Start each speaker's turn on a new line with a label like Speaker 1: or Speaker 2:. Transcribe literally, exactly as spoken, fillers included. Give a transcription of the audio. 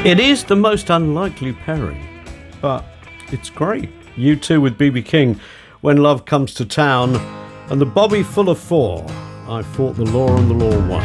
Speaker 1: It is the most unlikely pairing, but it's great. U two with B B King, When Love Comes to Town, and the Bobby Fuller Four, I Fought the Law and the Law Won.